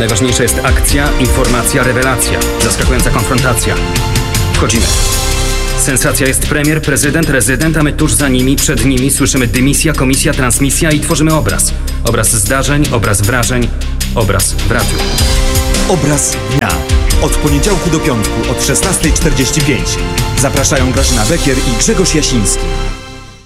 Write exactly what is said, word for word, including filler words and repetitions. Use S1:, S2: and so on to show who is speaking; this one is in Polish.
S1: Najważniejsza jest akcja, informacja, rewelacja. Zaskakująca konfrontacja. Wchodzimy. Sensacja jest premier, prezydent, rezydent, a my tuż za nimi, przed nimi słyszymy dymisja, komisja, transmisja i tworzymy obraz. Obraz zdarzeń, obraz wrażeń, obraz w radiu.
S2: Obraz dnia. Od poniedziałku do piątku od szesnasta czterdzieści pięć. Zapraszają Grażyna Bekier i Grzegorz Jasiński.